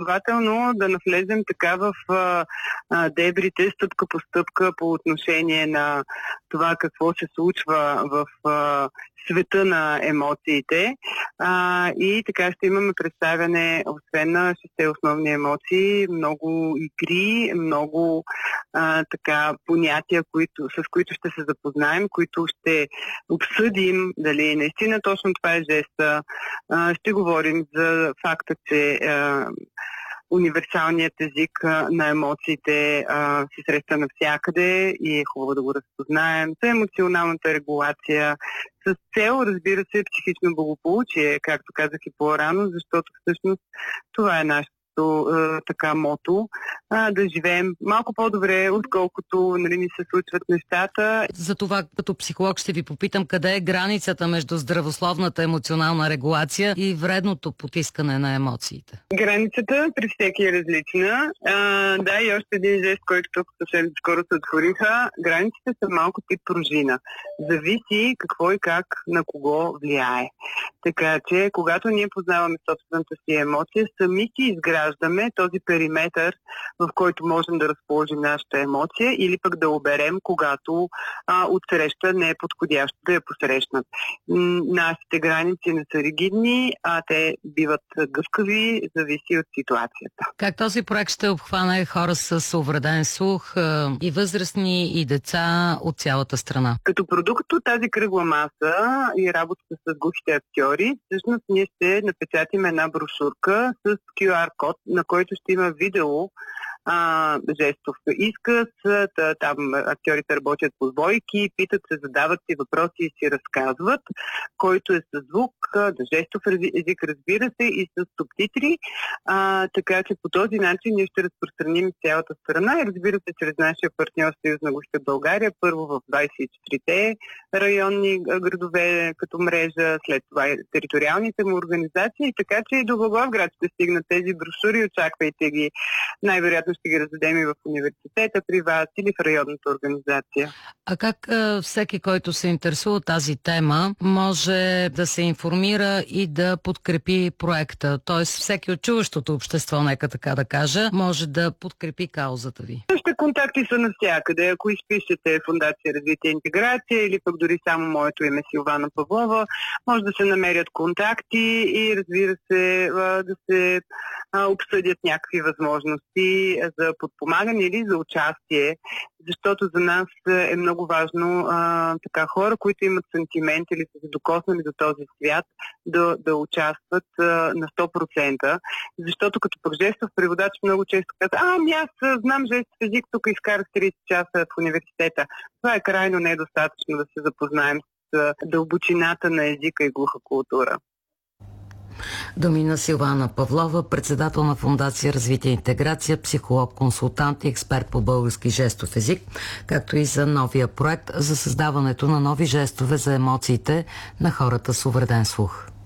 основателно да навлезем така в дебрите, стъпка по стъпка по отношение на това какво се случва в света на емоциите. И така ще имаме представяне, освен на 6 основни емоции, много игри, много така понятия, с които ще се запознаем, които ще обсъдим дали наистина точно това е жеста. Ще говорим за факта, че универсалният език на емоциите се среща навсякъде и е хубаво да го разпознаем. За емоционалната регулация с цел, разбира се, психично благополучие, както казах и по-рано, защото всъщност това е нашето така мото, да живеем малко по-добре, отколкото ни се случват нещата. За това като психолог ще ви попитам къде е границата между здравословната емоционална регулация и вредното потискане на емоциите. Границата при всеки е различна. Да, и още един жест, който тук съвсем скоро се отвориха. Границите са малко тип пружина. Зависи какво и как на кого влияе. Така че, когато ние познаваме собствената си емоция, сами си изграждаме този периметър, в който можем да разположим нашата емоция или пък да оберем, когато отсреща не е подходящо да я посрещнат. Нашите граници не са ригидни, а те биват гъвкави, зависи от ситуацията. Как този проект ще обхване хора с увреден слух и възрастни, и деца от цялата страна? Като продукт от тази кръгла маса и работата с глухите актьори, всъщност ние ще напечатим една брошурка с QR-код, на който ще има видео жестов изказ, там актьорите работят по двойки, питат се, задават си въпроси и си разказват, който е с звук, жестов език, разбира се, и с субтитри, така че по този начин ние ще разпространим цялата страна и разбира се чрез нашия партньор Съюз на глухите в България, първо в 24-те районни градове като мрежа, след това и териториалните му организации, така че и до Благоевград ще стигнат тези брошури, очаквайте ги. Най-вероятно ще ги раздадем и в университета при вас или в районната организация. А как всеки, който се интересува от тази тема, може да се информира и да подкрепи проекта? Тоест всеки от чуващото общество, нека така да кажа, може да подкрепи каузата ви? Същите контакти са навсякъде. Ако изпишете Фондация Развитие и интеграция или пък дори само моето име Силвана Павлова, може да се намерят контакти и разбира се да се обсъдят някакви възможности за подпомагане или за участие, защото за нас е много важно така хора, които имат сантимент или са се докоснали до този свят, да участват на 100%, защото като пък жестов преводач много често казва, аз знам жестов език, тук изкарах 30 часа в университета. Това е крайно недостатъчно да се запознаем с дълбочината на езика и глуха култура. Думи на Силвана Павлова, председател на Фондация Развитие и интеграция, психолог, консултант и експерт по български жестов език, както и за новия проект за създаването на нови жестове за емоциите на хората с увреден слух.